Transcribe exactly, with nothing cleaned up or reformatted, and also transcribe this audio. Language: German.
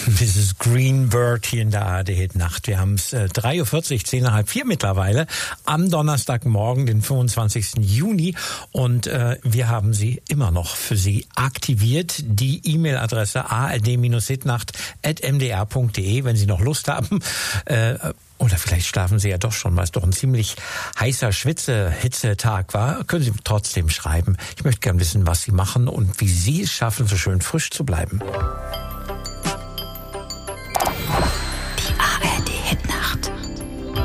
Misses Greenbird hier in der A R D-Hit-Nacht. Wir haben es äh, drei Uhr vierzig, zehn nach halb vier mittlerweile, am Donnerstagmorgen, den fünfundzwanzigsten Juni. Und äh, wir haben sie immer noch für Sie aktiviert. Die E-Mail-Adresse a r d dash hitnacht at m d r punkt d e, wenn Sie noch Lust haben. Äh, Oder vielleicht schlafen Sie ja doch schon, weil es doch ein ziemlich heißer Schwitze-Hitzetag war. Können Sie trotzdem schreiben. Ich möchte gerne wissen, was Sie machen und wie Sie es schaffen, so schön frisch zu bleiben.